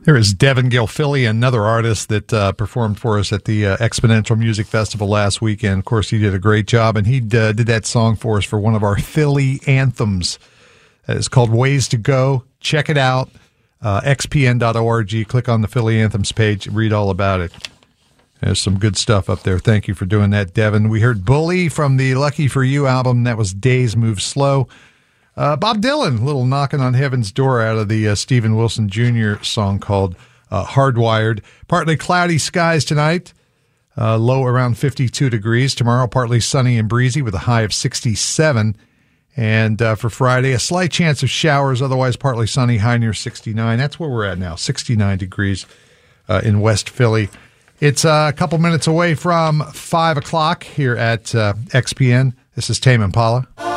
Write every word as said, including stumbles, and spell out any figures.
There is Devin Gilfilly, another artist that uh, performed for us at the uh, Exponential Music Festival last weekend. Of course, he did a great job, and he uh, did that song for us for one of our Philly anthems. It's called Ways to Go. Check it out, uh, x p n dot org. Click on the Philly Anthems page, read all about it. There's some good stuff up there. Thank you for doing that, Devin. We heard Bully from the Lucky For You album. That was Days Move Slow. Uh, Bob Dylan, a little knocking on heaven's door out of the uh, Stephen Wilson Junior song called uh, Hardwired. Partly cloudy skies tonight, uh, low around fifty-two degrees. Tomorrow, partly sunny and breezy with a high of sixty-seven. And uh, for Friday, a slight chance of showers, otherwise partly sunny, high near sixty-nine. That's where we're at now, sixty-nine degrees uh, in West Philly. It's uh, a couple minutes away from five o'clock here at uh, X P N. This is Tame Impala.